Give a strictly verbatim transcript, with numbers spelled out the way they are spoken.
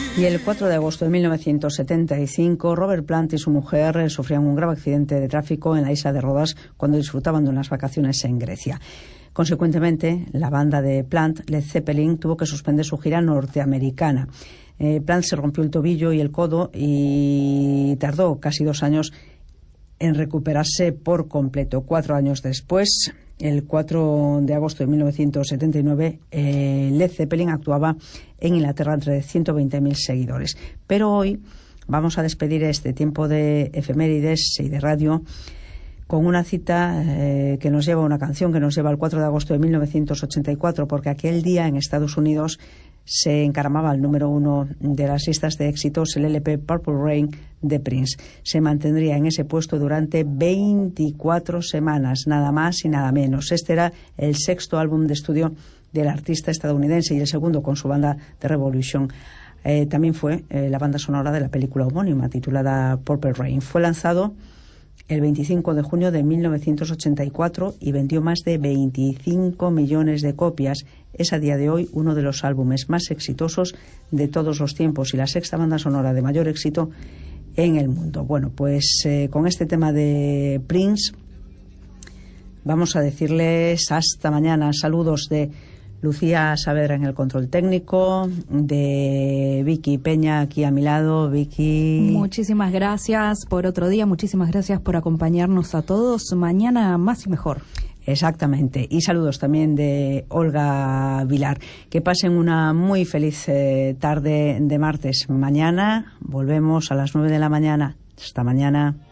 Y el cuatro de agosto de mil novecientos setenta y cinco, Robert Plant y su mujer sufrían un grave accidente de tráfico en la isla de Rodas cuando disfrutaban de unas vacaciones en Grecia. Consecuentemente, la banda de Plant, Led Zeppelin, tuvo que suspender su gira norteamericana. Eh, Plant se rompió el tobillo y el codo y tardó casi dos años en recuperarse por completo. Cuatro años después, el cuatro de agosto de mil novecientos setenta y nueve, eh, Led Zeppelin actuaba en Inglaterra entre ciento veinte mil seguidores. Pero hoy vamos a despedir este tiempo de efemérides y de radio con una cita eh, que nos lleva a una canción que nos lleva al cuatro de agosto de mil novecientos ochenta y cuatro, porque aquel día en Estados Unidos se encaramaba al número uno de las listas de éxitos el L P Purple Rain de Prince. Se mantendría en ese puesto durante veinticuatro semanas, nada más y nada menos. Este era el sexto álbum de estudio del artista estadounidense y el segundo con su banda The Revolution. Eh, también fue eh, la banda sonora de la película homónima titulada Purple Rain. Fue lanzado el veinticinco de junio de mil novecientos ochenta y cuatro y vendió más de veinticinco millones de copias. Es a día de hoy uno de los álbumes más exitosos de todos los tiempos y la sexta banda sonora de mayor éxito en el mundo. Bueno, pues eh, con este tema de Prince vamos a decirles hasta mañana. Saludos de Lucía Saavedra en el control técnico, de Vicky Peña aquí a mi lado. Vicky, muchísimas gracias por otro día, muchísimas gracias por acompañarnos a todos. Mañana más y mejor. Exactamente. Y saludos también de Olga Vilar. Que pasen una muy feliz eh, tarde de martes. Mañana volvemos a las nueve de la mañana. Hasta mañana.